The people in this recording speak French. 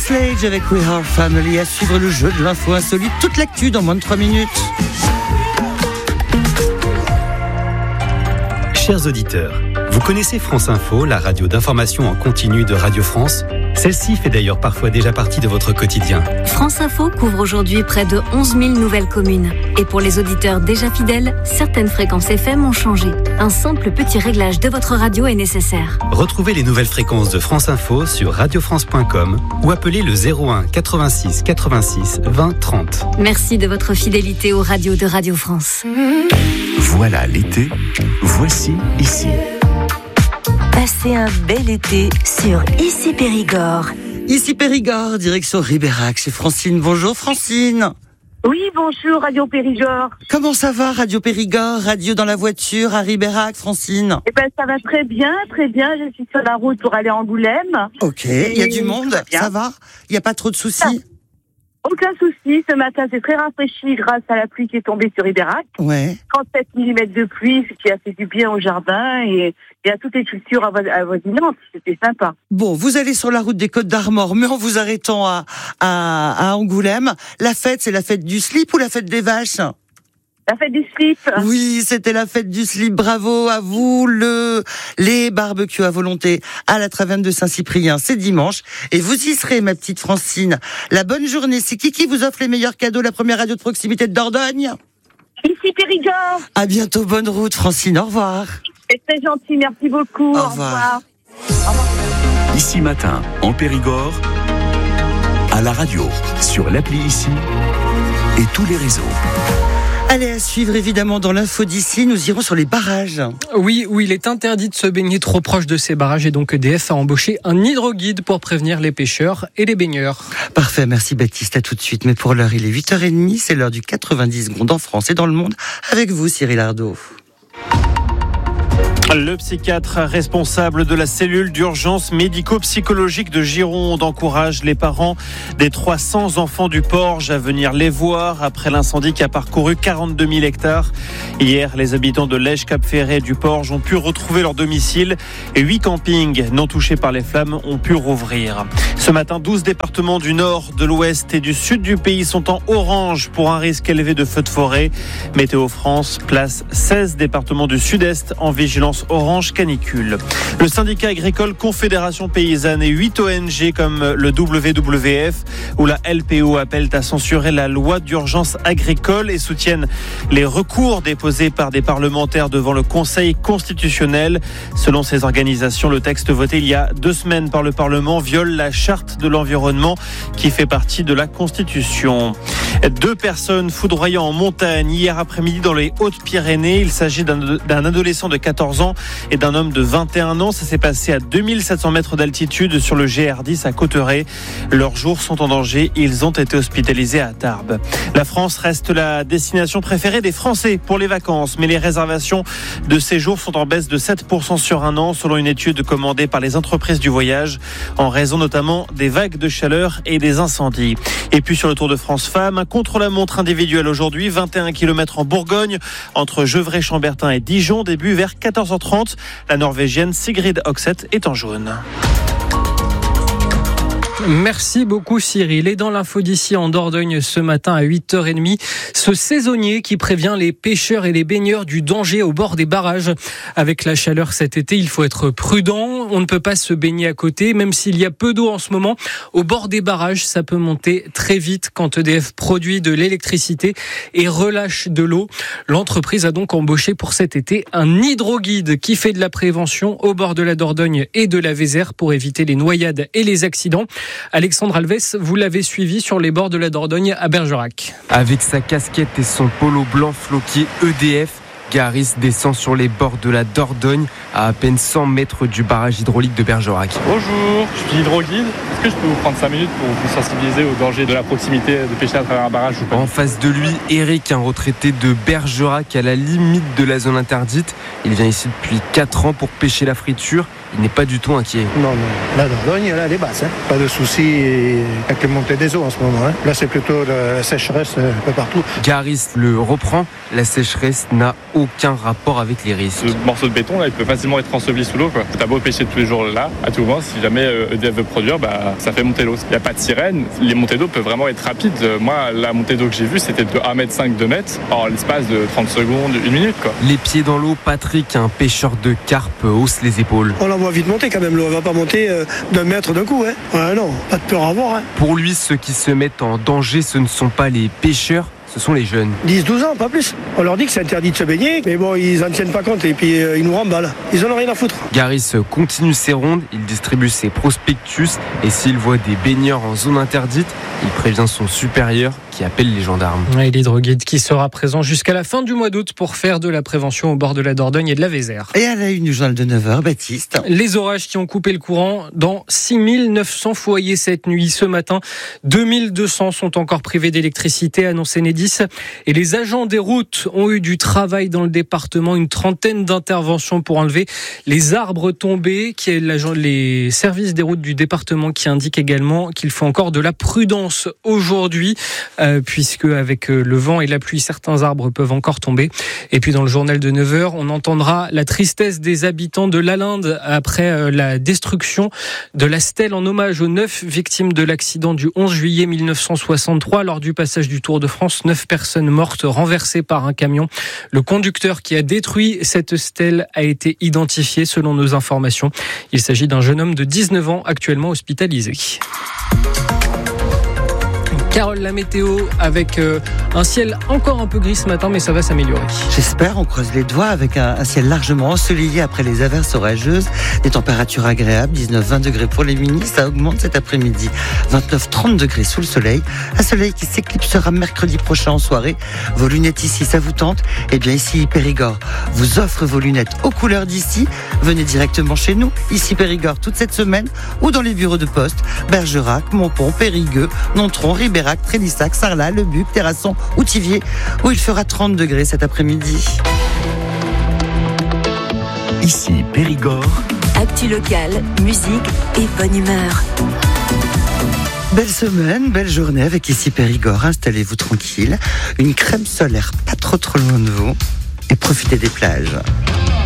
Slade avec We Are Family, à suivre le jeu de l'info insolite, toute l'actu dans moins de 3 minutes. Chers auditeurs, vous connaissez France Info, la radio d'information en continu de Radio France ? Celle-ci fait d'ailleurs parfois déjà partie de votre quotidien. France Info couvre aujourd'hui près de 11 000 nouvelles communes. Et pour les auditeurs déjà fidèles, certaines fréquences FM ont changé. Un simple petit réglage de votre radio est nécessaire. Retrouvez les nouvelles fréquences de France Info sur radiofrance.com ou appelez le 01 86 86 20 30. Merci de votre fidélité aux radios de Radio France. Voilà l'été, voici ici. Passez un bel été sur Ici Périgord. Ici Périgord, direction Ribérac, chez Francine. Bonjour Francine. Oui, bonjour Radio Périgord. Comment ça va Radio Périgord, radio dans la voiture à Ribérac, Francine? Eh ben, ça va très bien, très bien. Je suis sur la route pour aller à Angoulême. Ok, il y a du monde, ça va? Il n'y a pas trop de soucis? Aucun souci, ce matin c'est très rafraîchi grâce à la pluie qui est tombée sur Ribérac. Ouais. 37 mm de pluie, ce qui a fait du bien au jardin et à toutes les cultures avoisinantes, c'était sympa. Bon, vous allez sur la route des Côtes d'Armor, mais en vous arrêtant à Angoulême. La fête, c'est la fête du slip ou la fête des vaches? La fête du slip. Oui, c'était la fête du slip. Bravo à vous, les barbecues à volonté à la Taverne de Saint-Cyprien. C'est dimanche. Et vous y serez, ma petite Francine. La bonne journée. C'est qui vous offre les meilleurs cadeaux? La première radio de proximité de Dordogne? Ici Périgord. À bientôt. Bonne route, Francine. Au revoir. C'est très gentil. Merci beaucoup. Au revoir. Ici Matin, en Périgord, à la radio, sur l'appli Ici et tous les réseaux. Allez, à suivre évidemment dans l'info d'ici, nous irons sur les barrages. Oui, où il est interdit de se baigner trop proche de ces barrages et donc EDF a embauché un hydroguide pour prévenir les pêcheurs et les baigneurs. Parfait, merci Baptiste, à tout de suite. Mais pour l'heure, il est 8h30, c'est l'heure du 90 secondes en France et dans le monde. Avec vous, Cyril Ardo. Le psychiatre responsable de la cellule d'urgence médico-psychologique de Gironde encourage les parents des 300 enfants du Porge à venir les voir après l'incendie qui a parcouru 42 000 hectares. Hier, les habitants de Lège-Cap-Ferret du Porge ont pu retrouver leur domicile et 8 campings non touchés par les flammes ont pu rouvrir. Ce matin, 12 départements du nord, de l'ouest et du sud du pays sont en orange pour un risque élevé de feux de forêt. Météo France place 16 départements du sud-est en vigilance orange canicule. Le syndicat agricole Confédération Paysanne et 8 ONG comme le WWF ou la LPO appellent à censurer la loi d'urgence agricole et soutiennent les recours déposés par des parlementaires devant le Conseil constitutionnel. Selon ces organisations, le texte voté il y a 2 semaines par le Parlement viole la charte de l'environnement qui fait partie de la Constitution. 2 personnes foudroyant en montagne hier après-midi dans les Hautes-Pyrénées. Il s'agit d'un adolescent de 14 ans et d'un homme de 21 ans. Ça s'est passé à 2700 mètres d'altitude sur le GR10 à Cauterets. Leurs jours sont en danger. Ils ont été hospitalisés à Tarbes. La France reste la destination préférée des Français pour les vacances, mais les réservations de séjour sont en baisse de 7% sur un an, selon une étude commandée par les entreprises du voyage, en raison notamment des vagues de chaleur et des incendies. Et puis sur le Tour de France Femmes, un contre-la-montre individuel aujourd'hui, 21 km en Bourgogne, entre Gevrey-Chambertin et Dijon, début vers 14h30. La Norvégienne Sigrid Hokseth est en jaune. Merci beaucoup Cyril. Et dans l'info d'ici en Dordogne ce matin à 8h30, ce saisonnier qui prévient les pêcheurs et les baigneurs du danger au bord des barrages. Avec la chaleur cet été, il faut être prudent. On ne peut pas se baigner à côté, même s'il y a peu d'eau en ce moment. Au bord des barrages, ça peut monter très vite quand EDF produit de l'électricité et relâche de l'eau. L'entreprise a donc embauché pour cet été un hydroguide qui fait de la prévention au bord de la Dordogne et de la Vézère pour éviter les noyades et les accidents. Alexandre Alves, vous l'avez suivi sur les bords de la Dordogne à Bergerac. Avec sa casquette et son polo blanc floqué EDF, Garis descend sur les bords de la Dordogne à peine 100 mètres du barrage hydraulique de Bergerac. Bonjour, je suis hydroguide. Est-ce que je peux vous prendre 5 minutes pour vous sensibiliser au danger de la proximité de pêcher à travers un barrage ou pas? En face de lui, Eric, un retraité de Bergerac à la limite de la zone interdite. Il vient ici depuis 4 ans pour pêcher la friture il n'est pas du tout inquiet. Non, la Dordogne, elle est basse. Pas de soucis avec les montées des eaux en ce moment. Là, c'est plutôt la sécheresse un peu partout. Garis le reprend. La sécheresse n'a aucun rapport avec les risques. Ce morceau de béton, là, il peut facilement être enseveli sous l'eau. T'as beau pêcher tous les jours là, à tout moment, si jamais EDF veut produire, ça fait monter l'eau. Il n'y a pas de sirène. Les montées d'eau peuvent vraiment être rapides. Moi, la montée d'eau que j'ai vue, c'était de 1,5 m, 2 mètres, en l'espace de 30 secondes, 1 minute. Les pieds dans l'eau, Patrick, un pêcheur de carpe, hausse les épaules. On la voit vite monter quand même, l'eau. Elle va pas monter d'un mètre d'un coup. Non, pas de peur à avoir. Pour lui, ceux qui se mettent en danger, ce ne sont pas les pêcheurs, ce sont les jeunes. 10-12 ans, pas plus. On leur dit que c'est interdit de se baigner, mais bon, ils en tiennent pas compte et puis ils nous remballent. Ils en ont rien à foutre. Garis continue ses rondes, il distribue ses prospectus et s'il voit des baigneurs en zone interdite, il prévient son supérieur qui appelle les gendarmes. Et l'hydroguide qui sera présent jusqu'à la fin du mois d'août pour faire de la prévention au bord de la Dordogne et de la Vézère. Et à la une du journal de 9h, Baptiste. Les orages qui ont coupé le courant dans 6900 foyers cette nuit. Ce matin, 2200 sont encore privés d'électricité, annoncé Enedis. Et les agents des routes ont eu du travail dans le département, une trentaine d'interventions pour enlever les arbres tombés, qui est les services des routes du département qui indiquent également qu'il faut encore de la prudence aujourd'hui, puisque avec le vent et la pluie, certains arbres peuvent encore tomber. Et puis dans le journal de 9h, on entendra la tristesse des habitants de l'Alinde après la destruction de la stèle en hommage aux 9 victimes de l'accident du 11 juillet 1963 lors du passage du Tour de France. 9 personnes mortes renversées par un camion. Le conducteur qui a détruit cette stèle a été identifié selon nos informations. Il s'agit d'un jeune homme de 19 ans actuellement hospitalisé. Carole, la météo avec un ciel encore un peu gris ce matin, mais ça va s'améliorer. J'espère, on croise les doigts avec un ciel largement ensoleillé après les averses orageuses. Des températures agréables, 19-20 degrés pour les mini, ça augmente cet après-midi. 29-30 degrés sous le soleil. Un soleil qui s'éclipsera mercredi prochain en soirée. Vos lunettes ici, ça vous tente? Eh bien ici, Périgord vous offre vos lunettes aux couleurs d'ici. Venez directement chez nous, ici Périgord, toute cette semaine, ou dans les bureaux de poste, Bergerac, Montpont, Périgueux, Nontron, Ribérac, Trélissac, Sarlat, Le Buc, Terrasson ou Thiviers, où il fera 30 degrés cet après-midi. Ici Périgord. Actu locale, musique et bonne humeur. Belle semaine, belle journée avec ici Périgord. Installez-vous tranquille. Une crème solaire pas trop loin de vous et profitez des plages.